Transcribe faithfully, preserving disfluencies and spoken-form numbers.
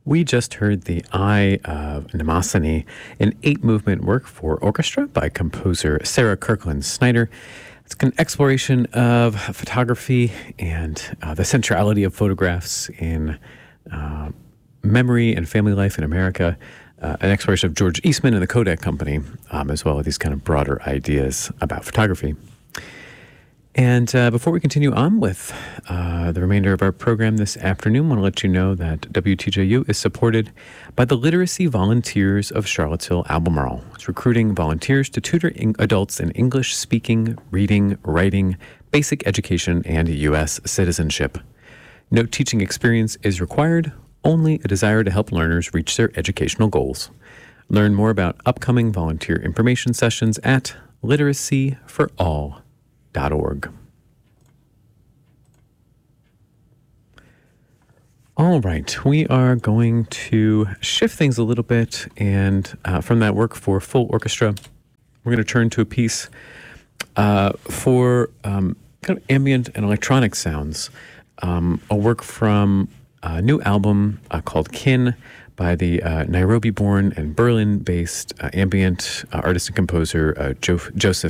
We just heard the Eye of Mnemosyne, an eight-movement work for orchestra by composer Sarah Kirkland Snyder. It's an exploration of photography and uh, the centrality of photographs in uh, memory and family life in America. Uh, an exploration of George Eastman and the Kodak Company, um, as well as these kind of broader ideas about photography. And uh, before we continue on with uh, the remainder of our program this afternoon, I want to let you know that W T J U is supported by the Literacy Volunteers of Charlottesville Albemarle. It's recruiting volunteers to tutor in- adults in English speaking, reading, writing, basic education, and U S citizenship. No teaching experience is required, only a desire to help learners reach their educational goals. Learn more about upcoming volunteer information sessions at literacy for all dot org. All right, we are going to shift things a little bit, and uh, from that work for full orchestra, we're going to turn to a piece uh, for um, kind of ambient and electronic sounds, um, a work from a new album uh, called Kin by the uh, Nairobi-born and Berlin-based uh, ambient uh, artist and composer uh, jo- Joseph